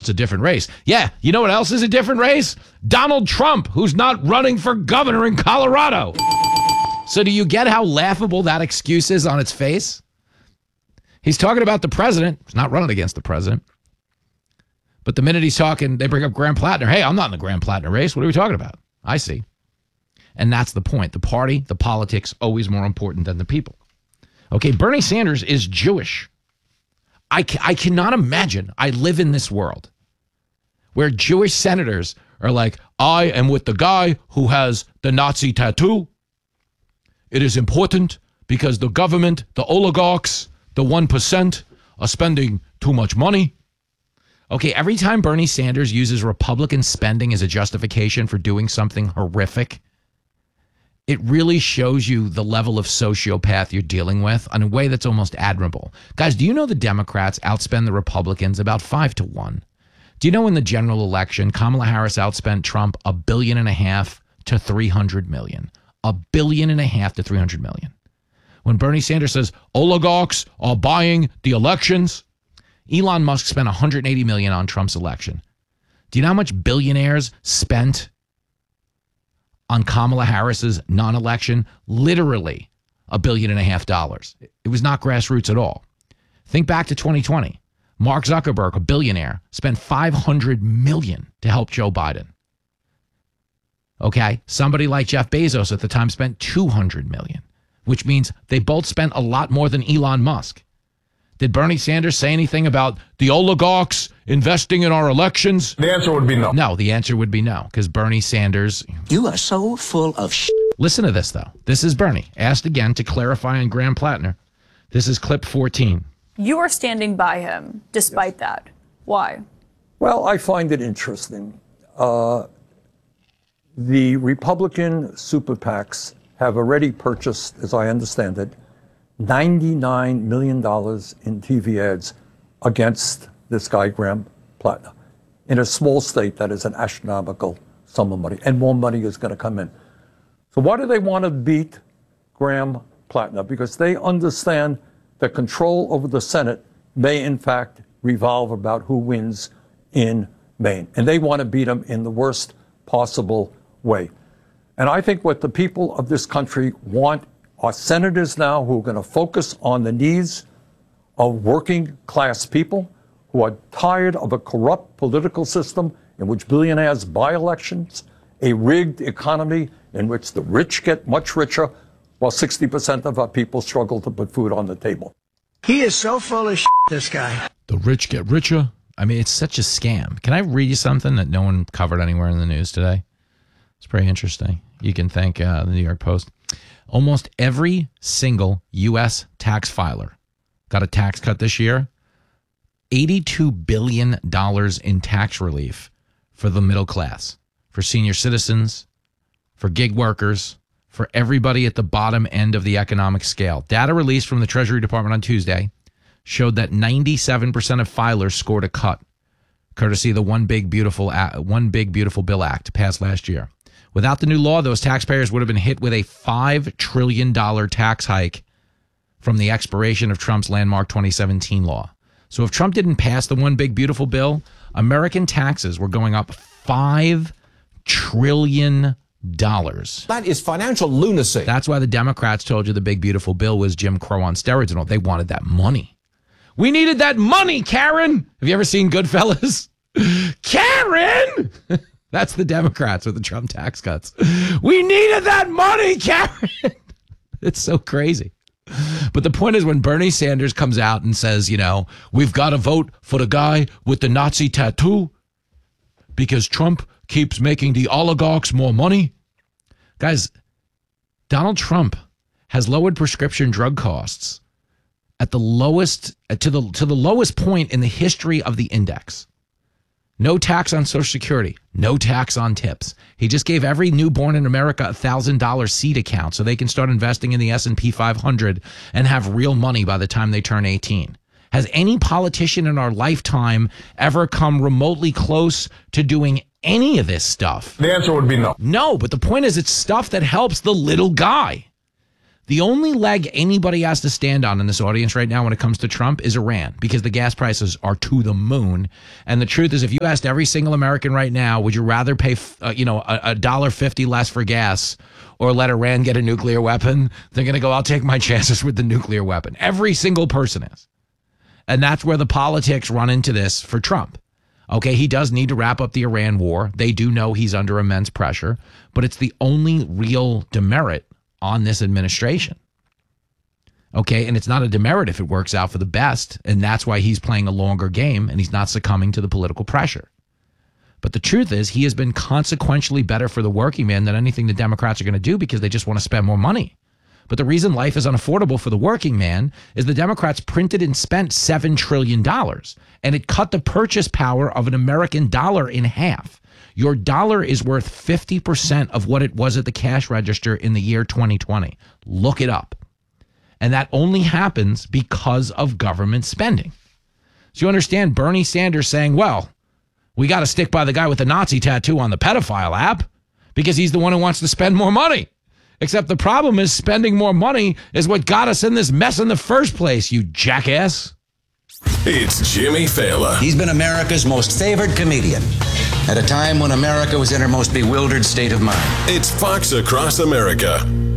a different race. Yeah, you know what else is a different race? Donald Trump, who's not running for governor in Colorado. So do you get how laughable that excuse is on its face? He's talking about the president. He's not running against the president. But the minute he's talking, they bring up Graham Plattner. Hey, I'm not in the Graham Plattner race. What are we talking about? I see. And that's the point. The party, the politics, always more important than the people. Okay, Bernie Sanders is Jewish. I cannot imagine I live in this world where Jewish senators are like, I am with the guy who has the Nazi tattoo. It is important because the government, the oligarchs, the 1% are spending too much money. Okay, every time Bernie Sanders uses Republican spending as a justification for doing something horrific, it really shows you the level of sociopath you're dealing with in a way that's almost admirable. Guys, do you know the Democrats outspend the Republicans about 5-1? Do you know in the general election, Kamala Harris outspent Trump $1.5 billion to $300 million? $1.5 billion to $300 million. When Bernie Sanders says oligarchs are buying the elections, Elon Musk spent $180 million on Trump's election. Do you know how much billionaires spent on Kamala Harris's non-election? Literally $1.5 billion. It was not grassroots at all. Think back to 2020. Mark Zuckerberg, a billionaire, spent $500 million to help Joe Biden. Okay, somebody like Jeff Bezos at the time spent $200 million, which means they both spent a lot more than Elon Musk. Did Bernie Sanders say anything about the oligarchs investing in our elections? The answer would be no. No, the answer would be no, because Bernie Sanders... You are so full of shit. Listen to this, though. This is Bernie, asked again to clarify on Graham Plattner. This is clip 14. You are standing by him despite that. Why? Well, I find it interesting. The Republican super PACs have already purchased, as I understand it, $99 million in TV ads against this guy, Graham Plattner. In a small state, that is an astronomical sum of money, and more money is going to come in. So why do they want to beat Graham Plattner? Because they understand that control over the Senate may, in fact, revolve about who wins in Maine. And they want to beat him in the worst possible way. And I think what the people of this country want are senators now who are going to focus on the needs of working class people who are tired of a corrupt political system in which billionaires buy elections, a rigged economy in which the rich get much richer while 60% of our people struggle to put food on the table. He is so full of shit, this guy. The rich get richer. I mean, it's such a scam. Can I read you something that no one covered anywhere in the news today? It's pretty interesting. You can thank the New York Post. Almost every single U.S. tax filer got a tax cut this year. $82 billion in tax relief for the middle class, for senior citizens, for gig workers, for everybody at the bottom end of the economic scale. Data released from the Treasury Department on Tuesday showed that 97% of filers scored a cut, courtesy of the One Big Beautiful Bill Act passed last year. Without the new law, those taxpayers would have been hit with a $5 trillion tax hike from the expiration of Trump's landmark 2017 law. So if Trump didn't pass the One Big Beautiful Bill, American taxes were going up $5 trillion. That is financial lunacy. That's why the Democrats told you the Big Beautiful Bill was Jim Crow on steroids and all. They wanted that money. We needed that money, Karen. Have you ever seen Goodfellas? Karen! That's the Democrats with the Trump tax cuts. We needed that money, Karen. It's so crazy. But the point is, when Bernie Sanders comes out and says, you know, we've got to vote for the guy with the Nazi tattoo because Trump keeps making the oligarchs more money. Guys, Donald Trump has lowered prescription drug costs at the lowest, to the lowest point in the history of the index. No tax on Social Security. No tax on tips. He just gave every newborn in America a $1,000 seed account so they can start investing in the S&P 500 and have real money by the time they turn 18. Has any politician in our lifetime ever come remotely close to doing any of this stuff? The answer would be no. No, but the point is it's stuff that helps the little guy. The only leg anybody has to stand on in this audience right now when it comes to Trump is Iran, because the gas prices are to the moon. And the truth is, if you asked every single American right now, would you rather pay, $1.50 less for gas or let Iran get a nuclear weapon? They're going to go, I'll take my chances with the nuclear weapon. Every single person is. And that's where the politics run into this for Trump. Okay, he does need to wrap up the Iran war. They do know he's under immense pressure, but it's the only real demerit on this administration. Okay, and it's not a demerit if it works out for the best, and that's why he's playing a longer game and he's not succumbing to the political pressure. But the truth is, he has been consequentially better for the working man than anything the Democrats are going to do, because they just want to spend more money. But the reason life is unaffordable for the working man is the Democrats printed and spent $7 trillion, and it cut the purchase power of an American dollar in half. Your dollar is worth 50% of what it was at the cash register in the year 2020. Look it up. And that only happens because of government spending. So you understand Bernie Sanders saying, well, we got to stick by the guy with the Nazi tattoo on the pedophile app because he's the one who wants to spend more money. Except the problem is spending more money is what got us in this mess in the first place, you jackass. It's Jimmy Fallon. He's been America's most favored comedian at a time when America was in her most bewildered state of mind. It's Fox Across America.